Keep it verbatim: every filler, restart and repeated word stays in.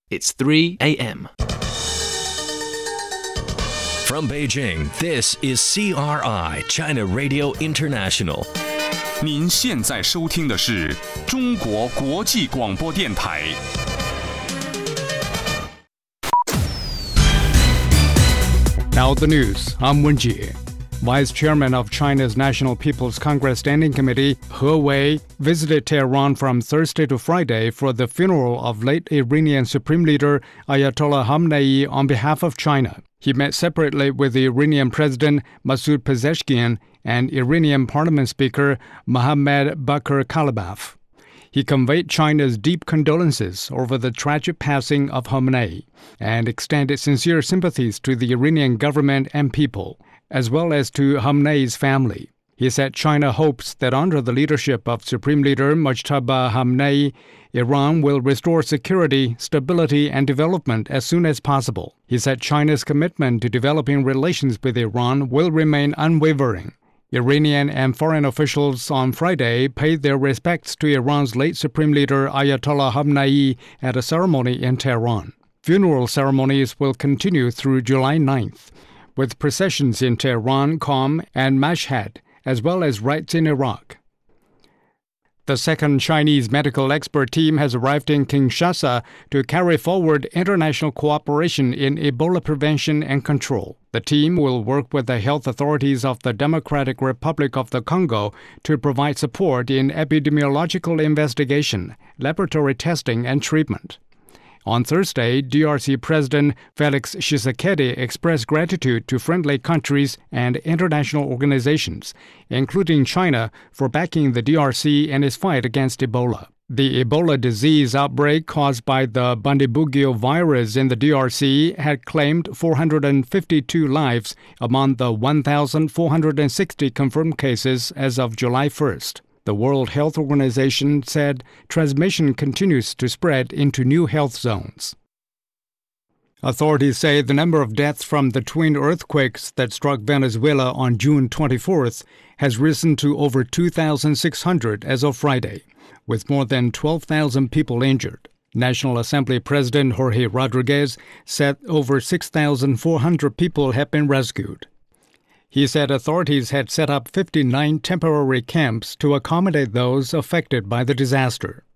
It's three a.m. From Beijing, this is C R I, China Radio International. 您现在收听的是中国国际广播电台。 Now the news. I'm Wen Jie. Vice Chairman of China's National People's Congress Standing Committee, He Wei, visited Tehran from Thursday to Friday for the funeral of late Iranian Supreme Leader Ayatollah Khamenei on behalf of China. He met separately with the Iranian President Masoud Pezeshkian and Iranian Parliament Speaker Mohammad Bakir Kalibaf. He conveyed China's deep condolences over the tragic passing of Khamenei and extended sincere sympathies to the Iranian government and people, as well as to Khamenei's family. He said China hopes that under the leadership of Supreme Leader Mojtaba Khamenei, Iran will restore security, stability, and development as soon as possible. He said China's commitment to developing relations with Iran will remain unwavering. Iranian and foreign officials on Friday paid their respects to Iran's late Supreme Leader Ayatollah Khamenei at a ceremony in Tehran. Funeral ceremonies will continue through July ninth, with processions in Tehran, Qom, and Mashhad, as well as rites in Iraq. The second Chinese medical expert team has arrived in Kinshasa to carry forward international cooperation in Ebola prevention and control. The team will work with the health authorities of the Democratic Republic of the Congo to provide support in epidemiological investigation, laboratory testing, and treatment. On Thursday, D R C President Felix Tshisekedi expressed gratitude to friendly countries and international organizations, including China, for backing the D R C in its fight against Ebola. The Ebola disease outbreak caused by the Bundibugyo virus in the D R C had claimed four hundred fifty-two lives among the one thousand four hundred sixty confirmed cases as of July first. The World Health Organization said transmission continues to spread into new health zones. Authorities say the number of deaths from the twin earthquakes that struck Venezuela on June twenty-fourth has risen to over two thousand six hundred as of Friday, with more than twelve thousand people injured. National Assembly President Jorge Rodriguez said over six thousand four hundred people have been rescued. He said authorities had set up fifty-nine temporary camps to accommodate those affected by the disaster.